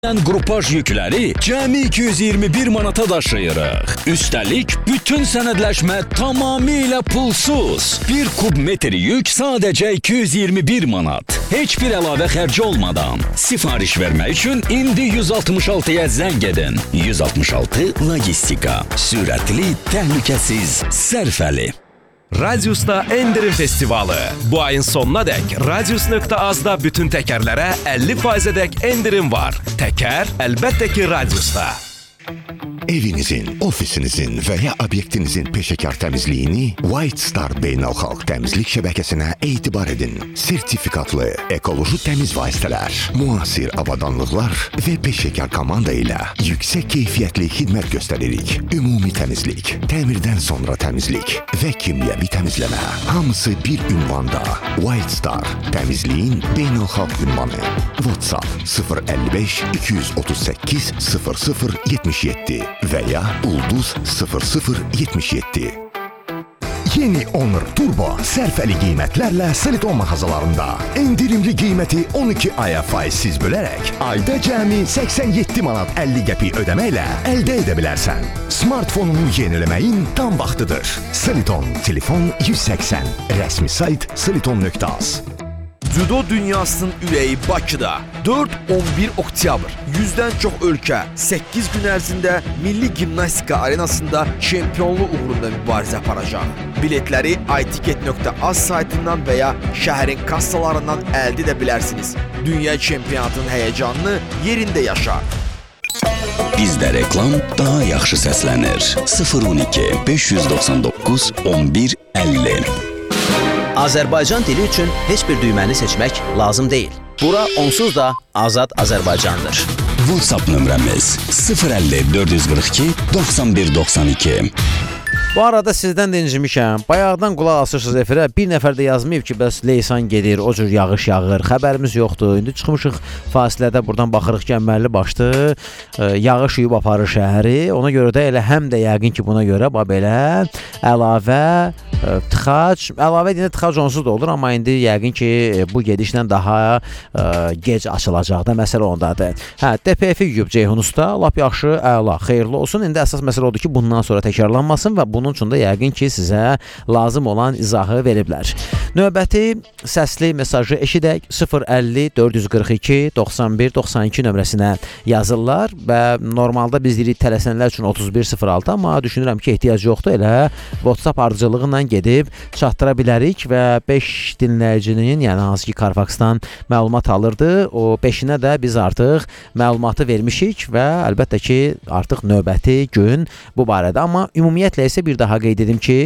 Qrupaj yükləri cəmi 221 manata daşıyırıq. Üstəlik, bütün sənədləşmə tamamilə pulsuz. 1 kub metr yük sadəcə 221 manat. Heç bir əlavə xərci olmadan. Sifariş vermək üçün indi 166-ya zəng edin. 166 Logistika. Sürətli, təhlükəsiz, sərfəli. Radius'ta Endirim Festivalı. Bu ayın sonuna dək Radius.az-da bütün təkərlərə 50%-dək endirim var. Təkər əlbəttə ki Radius'ta. Evinizin, ofisinizin və ya obyektinizin peşəkar təmizliyini White Star Beynəlxalq Təmizlik şəbəkəsinə etibar edin. Sertifikatlı, ekoloji təmiz vasitələr, müasir avadanlıqlar və peşəkar komanda ilə yüksək keyfiyyətli xidmət göstəririk. Ümumi təmizlik, təmirdən sonra təmizlik və kimyəvi təmizləmə. Hamısı bir ünvanda. White Star, təmizliyin beynəlxalq ünvanı. WhatsApp 055 238 0077 və ya Ulduz 0077. Yeni Honor Turbo sərfəli qiymətlərlə Seliton mağazalarında. Endirimli qiyməti 12 aya faizsiz bölərək ayda cəmi 87 manat 50 qəpik ödəməklə əldə edə bilərsən. Smartfonunu yeniləməyin tam vaxtıdır. Seliton, telefon 180, rəsmi sayt seliton.az. Cüdo dünyasının ürəyi Bakıda 4-11 oktyabr 100-dən çox ölkə 8 gün ərzində Milli Gimnastika Arenasında çempionluq uğrunda mübarizə aparacaq. Biletləri itiket.az saytından və ya şəhərin kassalarından əldə edə bilərsiniz. Dünya çempionatının həyəcanını yerində yaşa. Bizdə reklam daha yaxşı səslənir. 012 599 11 50. Azərbaycan dili üçün heç bir düyməni seçmək lazım deyil. Bura onsuz da Azad Azərbaycandır. WhatsApp nömrəmiz 050 442 91 92. Bu arada sizdən də incimişəm. Bayaqdan qulaq asırsınız efirə. Bir nəfər də yazmayıb ki, bəs leysan gedir, o cür yağış yağır. Xəbərimiz yoxdur. İndi çıxmışıq fasilədə buradan baxırıq ki, əməlli başlı yağış yuyub aparır şəhəri. Ona görə də elə həm də yəqin ki, buna görə belə əlavə tıxac, əlavə edəndə tıxac onsuz da olur, amma indi yəqin ki, bu gedişlə daha gec açılacaq da məsələ ondadır. DPF yuyub Ceyhun Usta, lap yaxşı, əla, xeyirli olsun. İndi əsas məsələ odur ki, bundan sonra təkrarlanmasın və bunun üçün də yəqin ki, sizə lazım olan izahı veriblər. Növbəti səsli mesajı eşidək 050 442 91 92 nömrəsinə yazırlar və normalda biz deyirik tələsənlər üçün 3106, amma düşünürəm ki, ehtiyac yoxdur. Elə WhatsApp ardıcılığı ilə gedib çatdıra bilərik və 5 dinləyicinin, yəni hansı ki Carfaxdan məlumat alırdı, o 5-inə də biz artıq məlumatı vermişik və əlbəttə ki, artıq növbəti gün bu barədə. Amma ümumiyyətlə isə bir daha qeyd edim ki,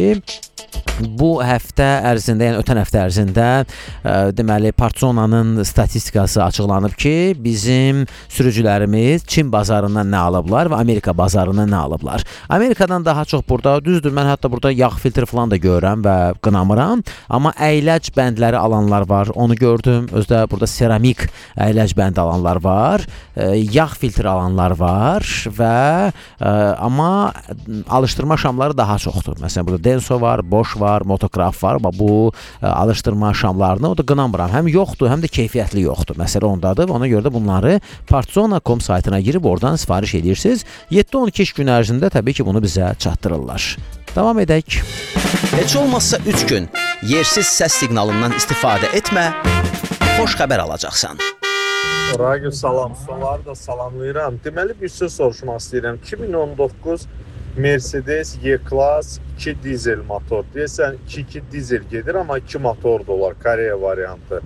bu həftə ərzində, yəni ötən həftə ərzində deməli Partsonanın statistikası açıqlanıb ki, bizim sürücülərimiz Çin bazarından nə alıblar və Amerika bazarından nə alıblar. Amerikadan daha çox burada, düzdür, mən hətta burada yağ filtri falan da görürəm və qınamıram, amma əyləc bəndləri alanlar var, onu gördüm. Özdə burada seramik əyləc bəndi alanlar var, yağ filtri alanlar var və amma alışdırma şamları daha çoxdur. Məsələn, burada Denso var, Bosch var, Motograf var, amma bu alışdırma şamlarını o da qınamıram. Həm yoxdur, həm də keyfiyyətli yoxdur. Məsələ ondadır. Ona görə də bunları Partsona.com saytına girib oradan sifariş edirsiniz. 7-12 iş gün ərzində təbii ki, bunu bizə çatdırırlar. Davam edək. Heç olmazsa 3 gün yersiz səs siqnalından istifadə etmə, xoş xəbər alacaqsan. Ragil salam, sonları da salamlayıram. Deməli bir söz soruşmaq istəyirəm. 2019 Mercedes E-Class 2 dizel motor. Deyəsən 2 dizel gedir, amma 2 motor da olar, Koreya variantı.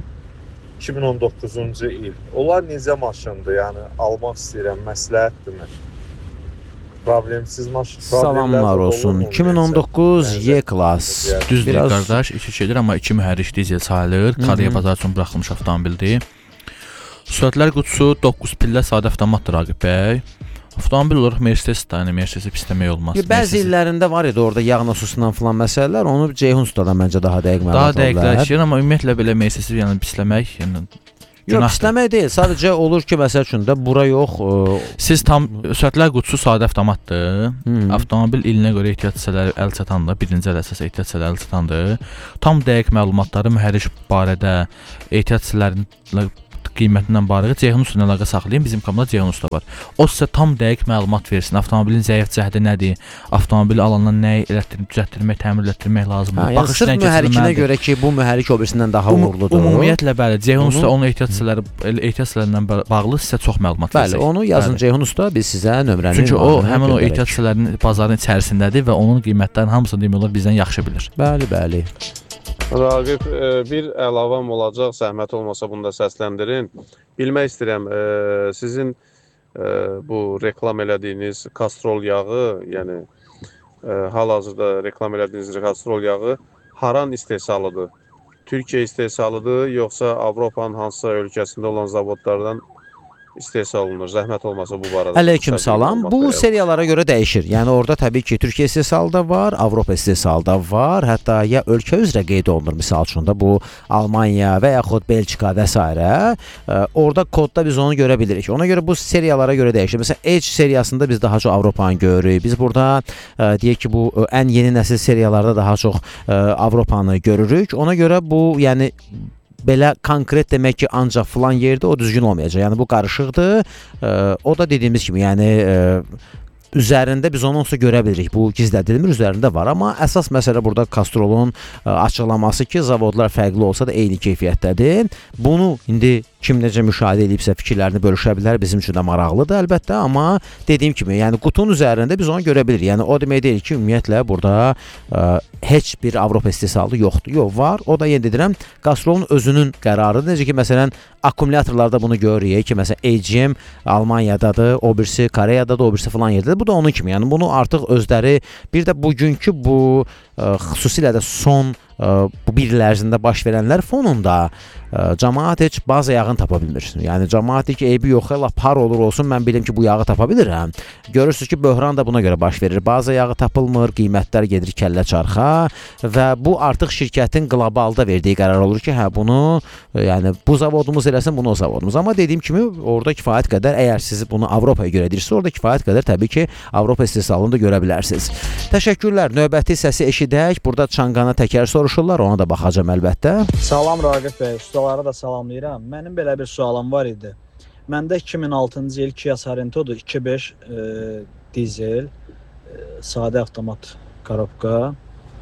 2019-cu il. Onlar necə maşındır? Yəni almaq istəyirəm, məsləhətdirmi? Problemsiz maşın. Salamlar olsun. 2019 E-Class. Düzdür qardaş, 2 gedir, amma 2 mühərrik dizel sayılır. Koreya bazarı üçün buraxılmış avtomobildir. Sürətlər qutusu 9 pillə sadə avtomatdır Raqib bəy. Avtomobil olaraq Mercedes-də, yəni Mercedes-i pisləmək olmaz. Bəzi illərində var idi orada yağ nasusundan falan məsələlər, onu Ceyhun Ustadan məncə daha dəqiq məlumat daha dəqiqləşir, amma ümumiyyətlə belə Mercedes-i yəni pisləmək, yəni yox, pisləmək deyil, sadəcə olur ki, məsəl üçün də bura yox. Siz tam sürətlər qutusu sadə avtomatdır. Avtomobil ilinə görə ehtiyat hissələri əl çatandır, birinci əl əsas ehtiyat hissələri əl çatandır. Tam dəqiq məlumatları mühərrik barədə ehtiyat hissələrinin qiymətindən barədə Ceyhun Usta ilə əlaqə saxlayın. Bizim komanda Ceyhun Usta var. O sizə tam dəqiq məlumat versin. Avtomobilin zəif cəhəti nədir? Avtomobil alandan nəyi düzəltdirmək, təmir etdirmək lazımdır. Yəni sırf mühərrikinə görə ki, bu mühərrik o birisindən daha uğurludur. Ümumiyyətlə bəli, Ceyhun Usta onun ehtiyatçılarından bağlı sizə çox məlumat verəcək. Bəli, onu yazın Ceyhun Usta, biz sizə nömrəni. Çünki o həmin o ehtiyatçıların bazarın içərisindədir və onun qiymətlərini hamısını demək olar bizdən yaxşı bilir. Bəli, bəli. Raqib, bir əlavəm olacaq, zəhmət olmasa bunu da səsləndirin. Bilmək istəyirəm, sizin bu reklam elədiyiniz kastrol yağı, yəni hal-hazırda reklam elədiyiniz kastrol yağı haran istehsalıdır? Türkiyə istehsalıdır, yoxsa Avropanın hansısa ölkəsində olan zavodlardan istehsal olunur? Zəhmət olmasa bu barədə. Aleyküm salam. Bu seriyalara görə dəyişir. Yəni orada təbii ki, Türkiyə istehsalı da var, Avropa istehsalı da var. Hətta ya ölkə üzrə qeyd olunur, misal üçün də bu Almaniya və yaxud Belçika və s. Orada kodda biz onu görə bilirik. Ona görə bu seriyalara görə dəyişir. Məsələn, Edge seriyasında biz daha çox Avropanı görürük. Biz burada deyək ki, bu ən yeni nəsil seriyalarda daha çox Avropanı görürük. Ona görə bu, yəni belə konkret demək ki, ancaq filan yerdə o düzgün olmayacaq. Yəni bu qarışıqdır. O da dediyimiz kimi, yəni üzərində biz onu onsuz görə bilirik. Bu gizlədilmir, üzərində var. Amma əsas məsələ burada Castrolun açıqlaması ki, zavodlar fərqli olsa da eyni keyfiyyətdədir. Bunu indi kim necə müşahidə edibsə fikirlərini bölüşə bilər, bizim üçün də maraqlıdır əlbəttə, amma dediyim kimi, yəni qutunun üzərində biz onu görə bilirik. Yəni o demək deyil ki, ümumiyyətlə burada heç bir Avropa istehsalı yoxdur. Yox, var. O da yenə deyirəm, Castrolun özünün qərarıdır. Necə ki, məsələn, akkumulyatorlarda bunu görürük ki, məsələn, AGM Almaniyadadır, o birisi Koreyadadır, o birisi falan yerdədir. Bu da onun kimi. Yəni bunu artıq özləri, bir də bugünkü bu xüsusilə də son bu bir il ərzində baş verənlər fonunda cəmaət heç baza yağını tapa bilmir. Yəni cəmaət deyir ki, eybi yox, lap par olur olsun, mən bilim ki, bu yağı tapa bilirəm. Görürsünüz ki, böhran da buna görə baş verir. Baza yağı tapılmır, qiymətlər gedir kəllə çarxa və bu artıq şirkətin qlobalda verdiyi qərar olur ki, hə bunu, yəni bu zavodumuz eləsin, bunu o zavodumuz. Amma dediyim kimi, orada kifayət qədər, əgər siz bunu Avropaya görə edirsə, orada kifayət qədər təbii ki, Avropa istehsalını da görə bilərsiniz. Təşəkkürlər. Növbəti səsi eşidək. Burada Çanqana Təkər soruşurlar, ona da baxacağam əlbəttə. Salam Raqib bəy, ustaları da salamlayıram. Mənim belə bir sualım var idi. Məndə 2006-cı il Kia Sorento'dur, 2.5 dizel, sadə avtomat korobka.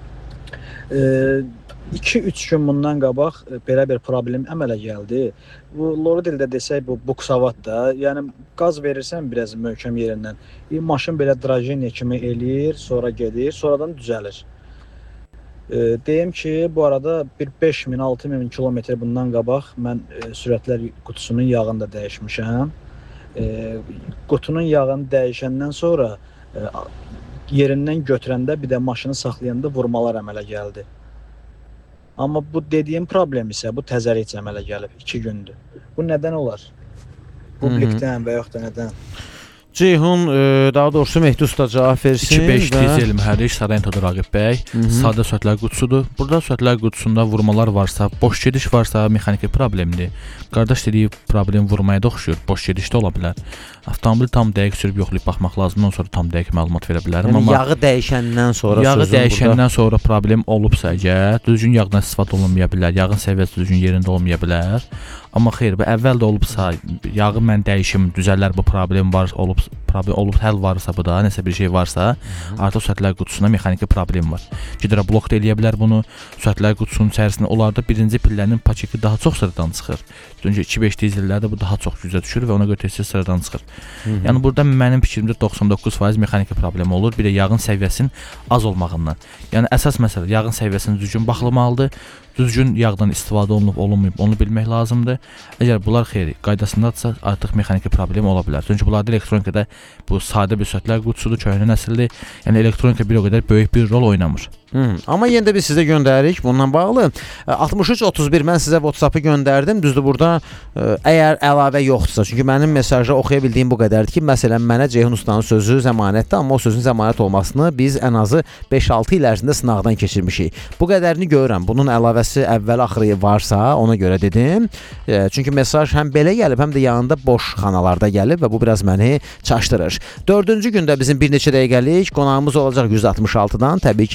2-3 gün bundan qabaq belə bir problem əmələ gəldi. Bu lori dildə desək bu buksavat da, yəni qaz verirsən biraz möhkəm yerindən. Maşın belə drajeniya kimi eləyir, sonra gedir, sonradan düzəlir. Deyim ki, bu arada bir 5000-6000 kilometr bundan qabaq mən sürətlər qutusunun yağını da dəyişmişəm. Qutunun yağını dəyişəndən sonra yerindən götürəndə bir də maşını saxlayanda vurmalar əmələ gəldi. Amma bu dediyim problem isə bu təzəlik əmələ gəlib 2 gündür. Bu nədən olar? Publikdən və yaxud da nədən? Ceyhun, daha doğrusu Mehdi Usta cavab versin. 2.5 dizel mühərrik Sorento'dur Raqib bəy. Sadə sürətlər qutusudur. Burada sürətlər qutusunda vurmalar varsa, boş gediş varsa mexaniki problemdir. Qardaş dediyi problem vurmaya da oxşuyur. Boş gediş də ola bilər. Avtomobili tam dəqiq sürüb yoxlayıb baxmaq lazımdır. Ondan sonra tam dəqiq məlumat verə bilərəm. Yəni, yağı dəyişəndən sonra yağı dəyişəndən sonra problem olubsa əgər, düzgün yağdan istifadə olunmaya bilər. Yağın səviyyəsi düzgün yerində olmaya bilər. Amma xeyr, bu əvvəl də olubsa, yağı mən dəyişim, düzələr, bu problem var, olub həll varsa bu da, nəsə bir şey varsa, artıq sürətlər qutusunda mexaniki problem var. Giderə blok da eləyə bilər bunu. Sürətlər qutusunun içərisində onlarda birinci pillənin paketi daha çox sıradan çıxır. Çünki 2.5 dizellərdə bu daha çox gücə düşür və ona görə tez sıradan çıxır. Yəni burada mənim fikrimdə 99% mexaniki problem olur. Bir də yağın səviyyəsinin az olmağından. Yəni əsas məsələ yağın səviyyəsini düzgün baxılmalıdır. Düzgün yağdan istifadə olunmayıb, onu bilmək lazımdır. Əgər bunlar xeyri qaydasındadırsa, artıq mexaniki problem ola bilər. Çünki bunlarda elektronikada bu sadə bir sürətlər qutusudur, köhnə nəsildir. Yəni elektronika bir o qədər böyük bir rol oynamır. Amma yenə də biz sizə göndəririk bununla bağlı. 6331 mən sizə WhatsApp-ı göndərdim. Düzdür, burada əgər əlavə yoxdursa, çünki mənim mesajda oxuya bildiyim bu qədərdir ki, məsələn mənə Ceyhun Ustanın sözü zəmanətdir, amma o sözün zəmanət olmasını biz ən azı 5-6 il ərzində sınaqdan keçirmişik. Bu qədərini görürəm. Bunun əlavəsi əvvəl-axırı varsa, ona görə dedim. Çünki mesaj həm belə gəlib, həm də yanında boş xanalarda gəlib və bu biraz məni çaşdırır. 4-cü gündə bizim bir neçə dəqiqəlik qonağımız olacaq 166-dan. Təbii ki, indi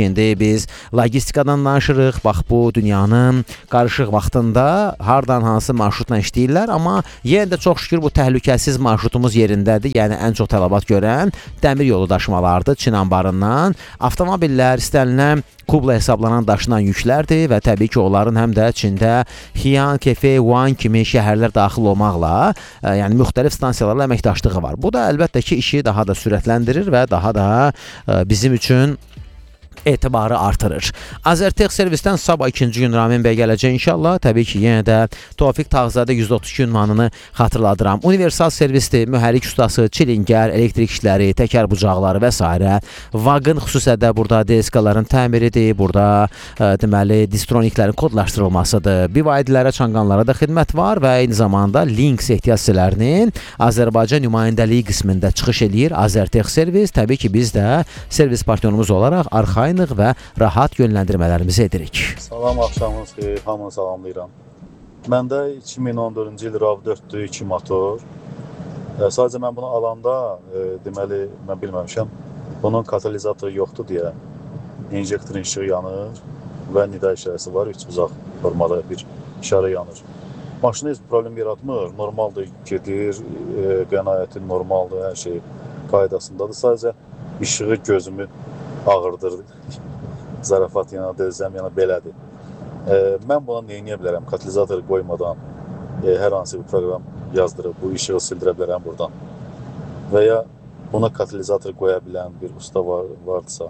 biz logistikadan danışırıq. Bax bu dünyanın qarışıq vaxtında hardan hansı marşrutla işləyirlər, amma yenə də çox şükür bu təhlükəsiz marşrutumuz yerindədir. Yəni ən çox tələbat görən dəmir yolu daşımalardır Çin anbarından. Avtomobillər istənilən kubla hesablanan daşınan yüklərdir və təbii ki, onların həm də Çində Xi'an, Kefe, Wuhan kimi şəhərlər daxil olmaqla, yəni müxtəlif stansiyalarla əməkdaşlığı var. Bu da əlbəttə ki, işi daha da sürətləndirir və daha da bizim üçün etibarı artırır. Azertex servisdən sabah 2-ci gün Ramin bəy gələcək inşallah. Təbii ki, yenə də Tofiq Tağzadə 132 ünvanını xatırladıram. Universal servisdir, mühərrik ustası, çilingər, elektrik işləri, təkər bucaqları və s. Vaqın xüsusən də burada DSK-ların təmiridir, burada deməli distroniklərin kodlaşdırılmasıdır. BYD-lərə, çanqanlara da xidmət var və eyni zamanda Lynx ehtiyac hissələrinin Azərbaycan nümayəndəliyi qismində çıxış eləyir Azertex servis. Təbii ki, biz də servis partnyorumuz olaraq arxayın və rahat yönləndirmələrimizi edirik. Salam, axşamınız xeyir, hamını salamlayıram. Məndə 2014-cü il RAV4-dür, 2 motor. Sadəcə mən bunu alanda, deməli, mən bilməmişəm, bunun katalizatoru yoxdur deyə injektorun işığı yanır və nida işarəsi var, 3 buzaq formada bir işarə yanır. Maşına heç problem yaratmır, normaldır, gedir, qənaəti normaldır, hər şey qaydasındadır. Sadəcə işığı gözümü ağırdır, zarafat yana, dözəm yana belədir. Mən buna neyniyə bilərəm? Katalizatoru qoymadan hər hansı bir proqram yazdırıb bu işığı sildirə bilərəm buradan. Və ya buna katalizator qoya bilən bir usta vardısa,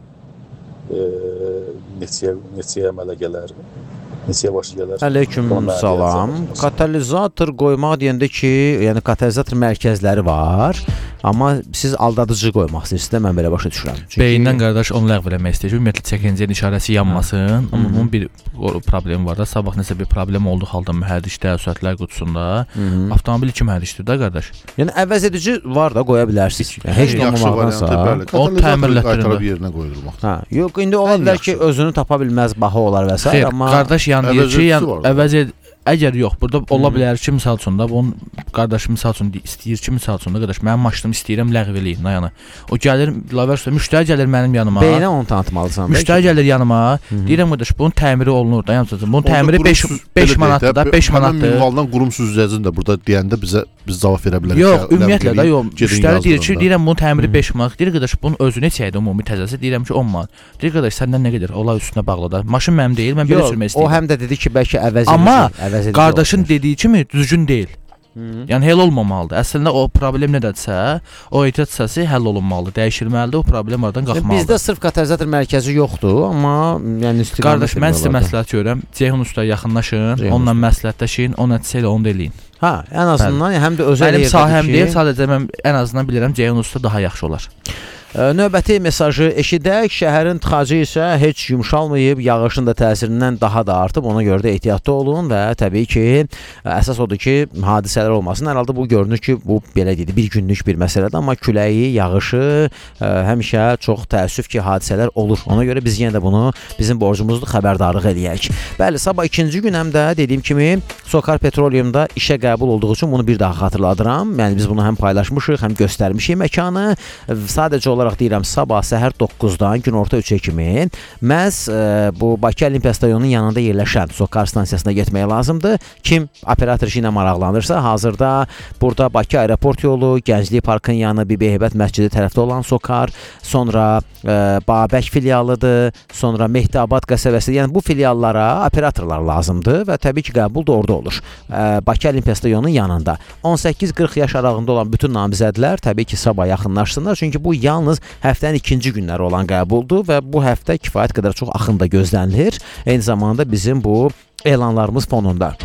neçəyə əmələ gələr? Neçəyə başı gələr? Aleyküm salam. Katalizator qoymaq deyəndə ki, yəni katalizator mərkəzləri var. Amma siz aldadıcı qoymaq istəyirsiniz də, mən belə başa düşürəm. Beyindən qardaş onu ləğv eləmək istəyir. Ümumiyyətlə çəkincənin işarəsi yanmasın. Amma bunun bir problemi var da. Sabah nəsə bir problem oldu halda mühərrikdə, sürətlər qutusunda. Avtomobil kim mühərrikdir də qardaş? Yəni əvəz edici var da, qoya bilərsiniz. Yəni, heç olmamaqdansa. O təmirlətdirmə yerinə qoyulmaq. Hə, yox, indi ola bilər ki, özünü tapa bilməz, baha olar və s. Amma qardaş yan deyir ki, əgər yox, burada ola bilər ki, misal üçün də bunun qardaşım misal üçün istəyir ki, misal üçün də qardaş, mənim maşınımı istəyirəm ləğv eləyim, yəni. O gəlir, müştəri gəlir mənim yanıma. Beyinə onu tanıtmalısan. Müştəri gəlir yanıma, deyirəm qardaş, bunun təmiri olunur da, yəni bunun təmiri 5 manatdır da, 5 manatdır. Həmin minvaldan qurum süzəcəsini də burada deyəndə biz cavab verə bilərik. Yox, ümumiyyətlə də yox. Müştəri deyir ki, deyirəm bunun təmiri 5 manat. Deyir qardaş, bunun özü neçə idi ümumi təzəsi? Deyirəm ki, 10 manat. Deyir qardaş, səndən nə qədər? Ola üstünə bağlı da. Maşın mənim deyil, mən belə sürmək istəyirəm. O həm də dedi ki, bəlkə əvəz edici. Amma qardaşın dediyi kimi düzgün deyil. Yəni hell olmamalıdır. Əslində o problem nədədirsə, o ehtiyat hissəsi həll olunmalıdır, dəyişilməlidir, o problem oradan qalxmalıdır. Bizdə sırf katalizator mərkəzi yoxdur, amma yəni qardaş, mən sizə məsləhət görürəm. Ceyhun ustaya yaxınlaşın, onunla məsləhətləşin, o nəticə ilə onu da eləyin. Hə, ən azından həm də özəl mənim sahəm deyil, sadəcə mən ən azından bilirəm Ceyhun usta daha yaxşı olar. Növbəti mesajı eşidək. Şəhərin tıxacı isə heç yumşalmayıb, yağışın da təsirindən daha da artıb. Ona görə də ehtiyatlı olun və təbii ki, əsas odur ki, hadisələr olmasın. Hər halda bu görünür ki, bu belə deyil, bir günlük bir məsələdir, amma küləyi, yağışı həmişə çox təəssüf ki, hadisələr olur. Ona görə biz yenə də bunu bizim borcumuzdur, xəbərdarlıq eləyək. Bəli, sabah 2-ci gün həm də dediyim kimi Sokar Petroleumda işə qəbul olduğu üçün bunu bir daha xatırladıram. Yəni biz bunu həm paylaşmışıq, həm göstərmişik məkanı. Sadəcə olaraq deyirəm, sabah səhər 9-dan günorta 3-ə kimi məhz bu Bakı Olimpiya Stadionunun yanında yerləşən Sokar stansiyasına getmək lazımdır. Kim operator işi ilə maraqlanırsa, hazırda burada Bakı Aeroport yolu, Gənclik Parkın yanı, Bibi Heybət məscidi tərəfdə olan Sokar, sonra Babək filialıdır, sonra Mehdiabad qəsəbəsi, yəni bu filiallara operatorlar lazımdır və təbii ki, qəbul da orada olur. Bakı Olimpiya Stadionunun yanında 18-40 yaş aralığında olan bütün namizədlər təbii ki, sabah yaxınlaşsınlar, çünki bu yalnız həftənin ikinci günləri olan qəbuldur və bu həftə kifayət qədər çox axın da gözlənilir. Eyni zamanda bizim bu elanlarımız fonunda.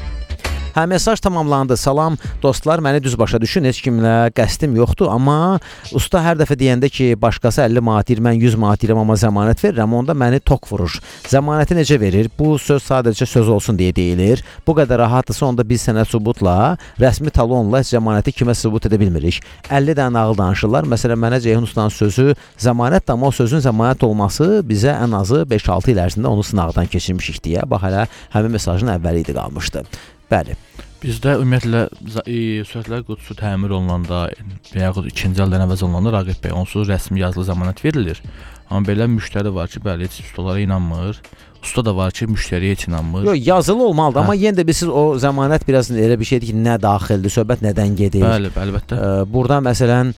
Hə, mesaj tamamlandı. Salam dostlar, məni düz başa düşün, heç kimlə qəsdim yoxdur, amma usta hər dəfə deyəndə ki, başqası 50 manat deyir, mən 100 manat deyirəm, amma zəmanət verirəm, onda məni tok vurur. Zəmanəti necə verir? Bu söz sadəcə söz olsun deyə deyilir. Bu qədər rahatdırsa, onda biz sənə sübutla, rəsmi talonla zəmanəti kimə sübut edə bilmirik. 50 dənə nağıl danışırlar. Məsələn, mənə Ceyhun ustanın sözü zəmanətdir, amma o sözün zəmanət olması bizə ən azı 5-6 il ərzində onu sınaqdan keçirmişik deyə. Bax, hələ həmin mesajın əvvəli idi qalmışdı. Bəli. Bizdə ümumiyyətlə sürətlər qutusu təmir olunanda və yaxud ikinci əldən əvəz olunanda Raqib bəy onsuz rəsmi yazılı zəmanət verilir. Amma belə müştəri var ki, bəli, heç ustalara inanmır. Usta da var ki, müştəriyə heç inanmır. Yox, yazılı olmalıdır, amma yenə də biz o zəmanət biraz elə bir şeydir ki, nə daxildir, söhbət nədən gedir. Bəli, əlbəttə. Burada məsələn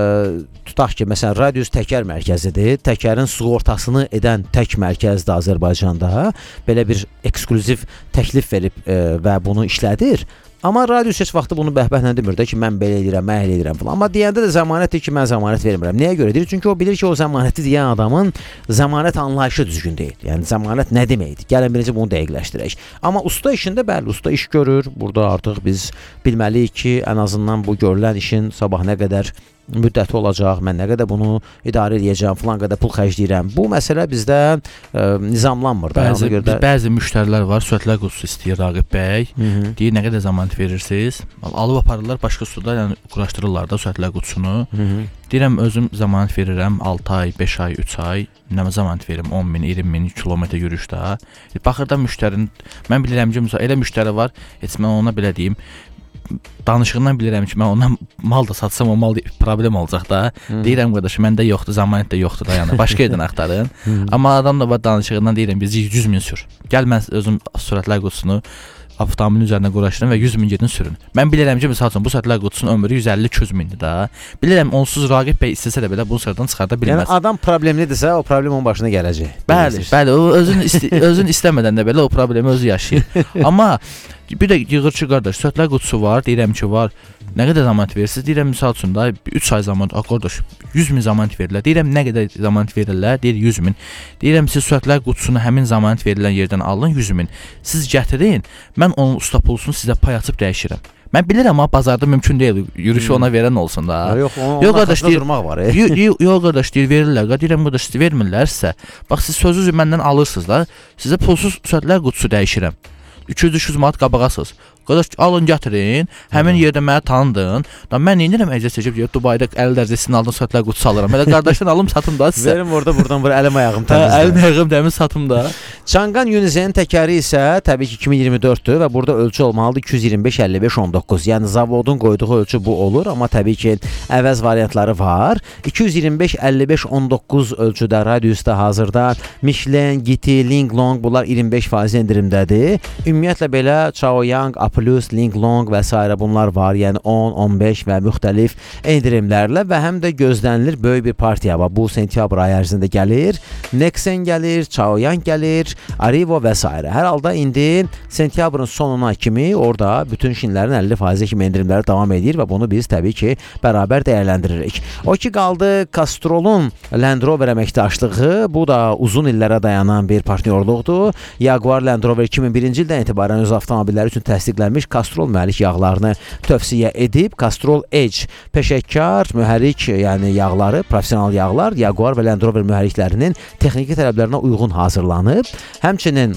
tutaq ki, məsələn Radius təkər mərkəzidir. Təkərin sığortasını edən tək mərkəzdir Azərbaycanda. Belə bir ekskluziv təklif verib və bunu işlədir. Amma Radius heç vaxtı bunu bəhbəhlə demir də ki, mən belə edirəm, mən elə edirəm falan. Amma deyəndə də zəmanətdir ki, mən zəmanət vermirəm. Nəyə görə deyir? Çünki o bilir ki, o zəmanəti deyən adamın zəmanət anlayışı düzgün deyil. Yəni zəmanət nə deməkdir? Gəlin birinci bunu dəqiqləşdirək. Amma usta işində bəli, usta iş görür. Burada artıq biz bilməliyik ki, ən azından bu görülən işin sabah nə qədər müddəti olacaq, mən nə qədər bunu idarə edəcəm, filan qədər pul xərcləyirəm. Bu məsələ bizdə nizamlanmır da. Bəzi müştərilər var, sürətlər qutusu istəyir Raqib bəy. Deyir, nə qədər zəmanət verirsiniz? Alıb aparırlar, başqa suda, yəni quraşdırırlar da sürətlər qutusunu. Deyirəm, özüm zəmanət verirəm 6 ay, 5 ay, 3 ay. Nə zəmanət verim? 10 min, 20 min kilometr yürüyüşdə. Baxır da müştərinin, mən bilirəm ki, elə müştəri var, heç mən ona belə deyim, danışığından bilirəm ki, mən ondan mal da satsam, o mal problem olacaq da. Deyirəm, qardaş, məndə yoxdur, zəmanət də yoxdur da, yəni başqa yerdən axtarın. Amma adam da var, danışığından deyirəm, biz 100 min sür. Gəl, mən özüm sürətlər qutusunu avtomobilin üzərinə quraşdırın və 100 min gedin sürün. Mən bilirəm ki, məsəl üçün bu sürətlər qutusunun ömrü 150-200 mindir da. Bilirəm, onsuz Raqib bəy istəsə də belə bunu sıradan çıxarda bilməz. Yəni adam problemlidirsə, o problem onun başına gələcək. Bəli, o özün istəmədən də belə o problemi özü yaşayır. Amma bir də yığır ki, qardaş, sürətlər qutusu var, deyirəm ki, var. Nə qədər zəmanət verirsiniz? Deyirəm, misal üçün da 3 ay zəmanət, qardaş, 100 min zəmanət verirlər. Deyirəm, nə qədər zəmanət verirlər? Deyir, 100 min. Deyirəm, siz sürətlər qutusunu həmin zəmanət verilən yerdən alın 100 min. Siz gətirin, mən onun usta pulsunu sizə pay açıb dəyişirəm. Mən bilirəm, amma bazarda mümkün deyil, yürüyüşü ona verən olsun da. Yox, qardaş, deyir, durmaq var. Yox, qardaş, deyir, verirlər. Deyirəm, qardaş, siz vermirlərsə, bax, siz sözünüzü məndən alırsınız da, sizə pulsuz sürətlər qutusu dəyişirəm. 200-300 manat qabağasınız. Qardaş, alın, gətirin, həmin yerdə mənə tanıdın. Mən neynirəm əziyyət çəkib, Dubayda 50 dərəcəsini aldım, sürətlər qutusu alıram. Elə qardaşdan alım, satım da sizə. Verim oradan bura əlim ayağım təmizdir. Əlim ayağım təmiz, satım da. Çangan Unizen təkəri isə təbii ki 2024-dür və burada ölçü olmalıdır 225-55-19. Yəni zavodun qoyduğu ölçü bu olur, amma təbii ki əvəz variantları var. 225-55-19 ölçüdə Radiusda hazırda Michelin, GT, Linglong bunlar 25% endirimdədir. Ümumiyyətlə belə Chaoyang, Plus, Linglong və s. bunlar var. Yəni 10, 15 və müxtəlif endirimlərlə və həm də gözlənilir böyük bir partiya var. Bu sentyabr ayı ərzində gəlir. Nexen gəlir, Chaoyang gəlir, Arrivo və s. Hər halda indi sentyabrın sonuna kimi orada bütün şinlərin 50% kimi endirimləri davam edir və bunu biz təbii ki bərabər dəyərləndiririk. O ki qaldı Castrol'un Land Rover əməkdaşlığı. Bu da uzun illərə dayanan bir partnyorluqdur. Jaguar Land Rover 2001-ci ildən etibarən öz avtomobilləri üçün təsdiqlənmiş Castrol mühərrik yağlarını tövsiyə edib. Castrol Edge peşəkar mühərrik, yəni yağları, professional yağlar Jaguar və Land Rover mühərriklərinin texniki tələblərinə uyğun hazırlanıb. Həmçinin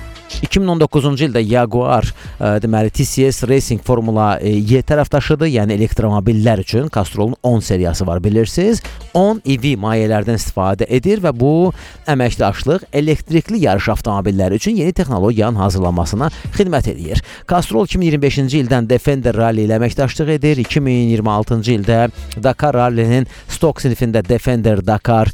2019-cu ildə Jaguar deməli TCS Racing Formula Y tərəfdaşıdır. Yəni elektromobillər üçün Castrol'un 10 seriyası var, bilirsiniz. 10 EV mayələrdən istifadə edir və bu əməkdaşlıq elektrikli yarış avtomobilləri üçün yeni texnologiyanın hazırlanmasına xidmət edir. Castrol 2025-ci ildən Defender Rally ilə əməkdaşlıq edir. 2026-cı ildə Dakar Rally'nin stok sinifində Defender Dakar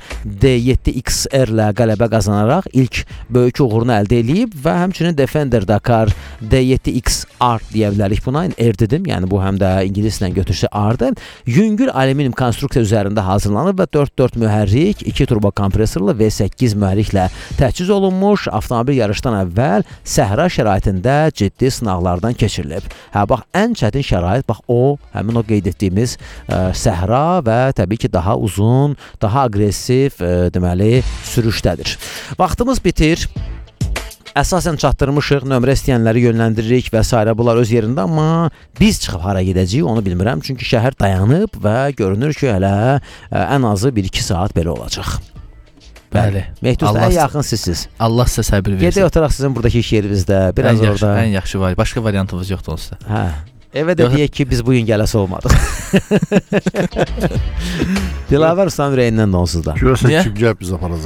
D7XR ilə qələbə qazanaraq ilk böyük uğurunu əldə edib və həmçinin Defender Dakar D7X Art deyə bilərik buna. R dedim, yəni bu həm də ingilislə götürsə R-dır. Yüngül alüminium konstruksiya üzərində hazırlanıb və 4-4 mühərrik, 2 turbo kompresorlu V8 mühərriklə təchiz olunmuş. Avtomobil yarışdan əvvəl səhra şəraitində ciddi sınaqlardan keçirilib. Bax, ən çətin şərait, bax o, həmin o qeyd etdiyimiz səhra və təbii ki daha uzun, daha aqressiv deməli sürüşdədir. Vaxtımız bitir. Əsasən çatdırmışıq, nömrə istəyənləri yönləndiririk və s. Bunlar öz yerində, amma biz çıxıb hara gedəcəyik onu bilmirəm. Çünki şəhər dayanıb və görünür ki, hələ ən azı 1-2 saat belə olacaq. Bəli. Mehdusda ən yaxın sizsiz. Allah sizə səbir versin. Gedək oturaq sizin buradakı iş yerinizdə. Biraz orada. Ən yaxşı var. Başqa variantımız yoxdur onsuz da. Hə. Evə də deyək ki, biz bugün gələsi olmadıq. Dilavər Ustam ürəyindən də onsuz da. Görəsən kim gəlib biz aparacaq?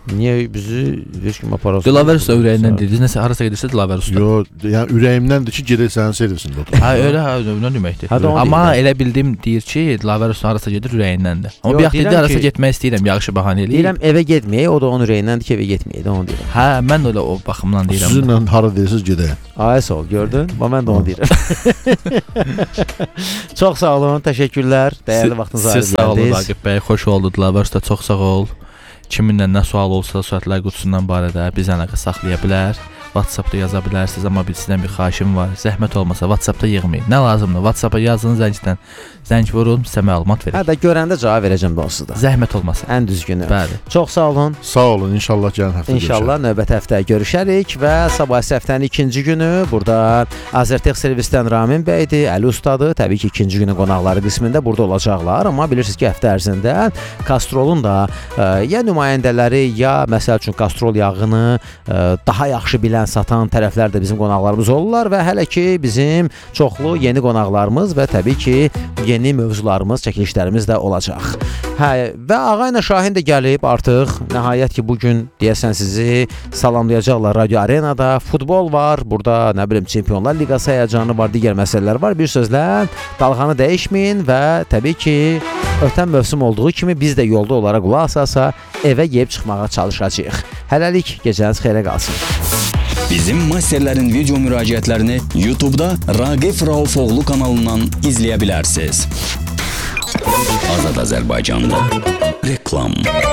Niyə bizi heç kim aparasın? Dilavər usta ürəyindən dediniz. Nəsə harasa gedirsə Dilavər usta. Yo, yəni ürəyimdəndir ki, gedək sənin servisində otur. Ha, elə nə deməkdir? Amma elə bildim deyir ki, Dilavər usta harasa gedir ürəyindən. Amma bir vaxt dedi harasa getmək istəyirəm, yaxşı bəhanə eləyib. Deyirəm evə getməyək, o da onun ürəyindəndir ki, evə getməyək, onu deyirəm. Hə, mən də elə o baxımdan deyirəm. Sizinlə hara deyirsiniz gedək. Ay sağ ol, gördün? Mən də onu deyirəm. Çox sağ olun, təşəkkürlər. Dəyərli vaxtınızı ayırdınız. Siz sağ olun Raqib bəy, xoş oldu Dilavər usta, çox sağ ol. Kiminlə nə sual olsa suallar qutusundan barədə bizə əlaqə saxlaya bilər. WhatsApp-da yaza bilərsiniz, amma sizdən bir xahişim var. Zəhmət olmasa WhatsApp-da yığmayın. Nə lazımdır? WhatsApp-a yazın, zəng vurun, sizə məlumat verin. Hə də görəndə cavab verəcəm də onsuz da. Zəhmət olmasa. Ən düzgünü. Bəli. Çox sağ olun. Sağ olun. İnşallah gələn həftə görüşərik. İnşallah növbəti həftə görüşərik və sabah həftənin ikinci günü burada Azertex servisdən Ramin bəydir, Əli ustadır. Təbii ki, ikinci günün qonaqları qismində burada olacaqlar, amma bilirsiniz ki, həftə ərzində Castrolun da ya nümayəndələri, ya məsəl üçün Castrol yağını daha yaxşı bilən, satan tərəflər də bizim qonaqlarımız olurlar və hələ ki bizim çoxlu yeni qonaqlarımız və təbii ki yeni mövzularımız, çəkilişlərimiz də olacaq. Hə, və Ağa ilə Şahin də gəlib artıq. Nəhayət ki bugün deyəsən sizi salamlayacaqlar Radio Arenada. Futbol var, burada nə bilim Çempionlar Liqası həyəcanı var, digər məsələlər var. Bir sözlə dalğanı dəyişməyin və təbii ki ötən mövsüm olduğu kimi biz də yolda olaraq qulaq asasa evə yeyib çıxmağa çalışacağıq. Hələlik gecəniz xeyrə qalsın. Bizim masterlərin video müraciətlərini YouTube-da Raqif Raufoğlu kanalından izləyə bilərsiniz. Azad Azərbaycanda reklam.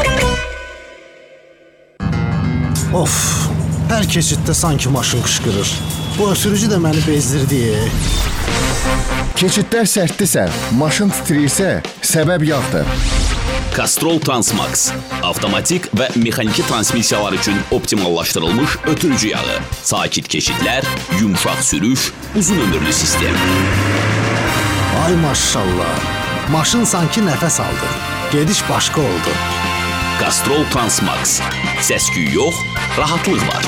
Of, hər keçiddə sanki maşın qışqırır. Bu ötürücü də məni bezdirdi. Keçidlər sərtdirsə, maşın titrəyirsə, səbəb yağdır. Castrol Transmax. Avtomatik və mexaniki transmissiyalar üçün optimallaşdırılmış ötürücü yağı. Sakit keçidlər, yumşaq sürüş, uzun ömürlü sistem. Ay maşallah. Maşın sanki nəfəs aldı. Gediş başqa oldu. Castrol Transmax. Səs-küy yox, rahatlıq var.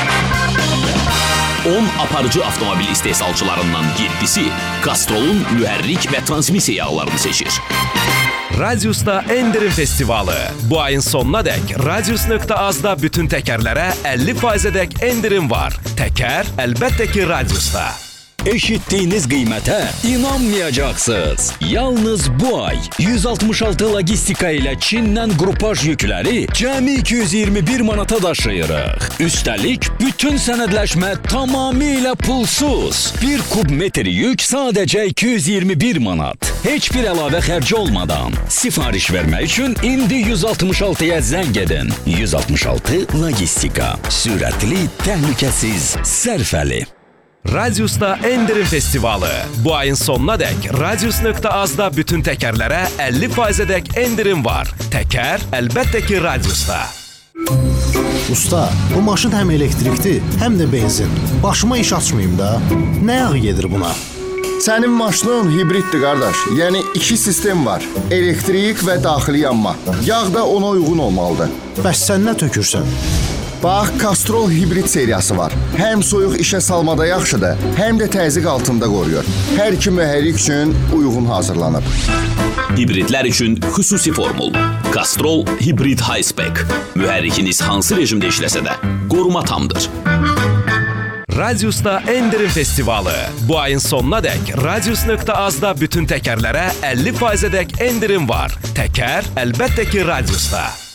10 aparıcı avtomobil istehsalçılarından 7-si Castrolun mühərrik və transmissiya yağlarını seçir. Radiusda Endirim festivalı. Bu ayın sonuna dək Radius.az-da bütün təkərlərə 50%-ədək endirim var. Təkər əlbəttə ki Radiusda. Eşitdiyiniz qiymətə inanmayacaqsınız. Yalnız bu ay 166 logistika ilə Çindən qrupaj yükləri cəmi 221 manata daşıyırıq. Üstəlik, bütün sənədləşmə tamamilə pulsuz. 1 kub metr yük sadəcə 221 manat. Heç bir əlavə xərci olmadan. Sifariş vermək üçün indi 166-ya zəng edin. 166 logistika. Sürətli, təhlükəsiz, sərfəli. Radiusda Endirim festivalı. Bu ayın sonuna dək Radius.az-da bütün təkərlərə 50%-ədək endirim var. Təkər əlbəttə ki Radiusda. Usta, bu maşın həm elektrikdir, həm də benzin. Başıma iş açmayayım da. Nə yağı gedir buna? Sənin maşının hibriddir qardaş. Yəni 2 sistem var. Elektrik və daxili yanma. Yağ da ona uyğun olmalıdır. Bəs sən nə tökürsən? Bax, Castrol hibrid seriyası var. Həm soyuq işə salmada yaxşıdır, həm də təzyiq altında qoruyur. Hər iki mühərrik üçün uyğun hazırlanıb. Hibridlər üçün xüsusi formul. Castrol Hibrid High Spec. Mühərrikiniz hansı rejimdə işləsə də qoruma tamdır. Radiusda Endirim festivalı. Bu ayın sonuna dək Radius.az-da bütün təkərlərə 50%-ədək endirim var. Təkər əlbəttə ki Radiusda.